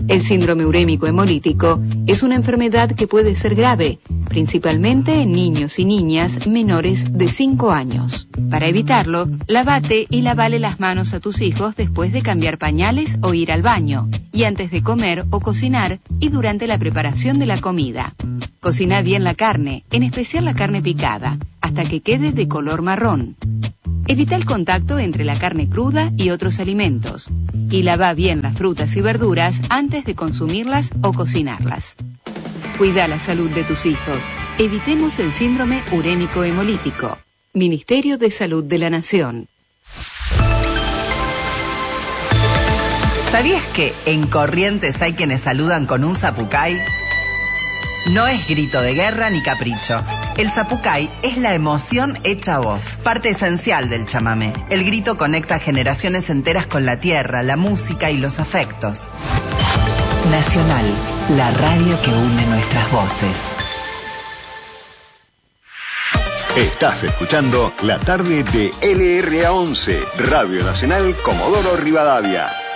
El síndrome urémico hemolítico es una enfermedad que puede ser grave, principalmente en niños y niñas menores de 5 años. Para evitarlo, lavate y lavale las manos a tus hijos después de cambiar pañales o ir al baño, y antes de comer o cocinar y durante la preparación de la comida. Cocina bien la carne, en especial la carne picada, hasta que quede de color marrón. Evita el contacto entre la carne cruda y otros alimentos. Y lava bien las frutas y verduras antes de consumirlas o cocinarlas. Cuida la salud de tus hijos. Evitemos el síndrome urémico hemolítico. Ministerio de Salud de la Nación. ¿Sabías que en Corrientes hay quienes saludan con un zapucay? No es grito de guerra ni capricho. El zapucay es la emoción hecha voz, parte esencial del chamamé. El grito conecta generaciones enteras con la tierra, la música y los afectos. Nacional, la radio que une nuestras voces. Estás escuchando La Tarde de LRA11, Radio Nacional Comodoro Rivadavia.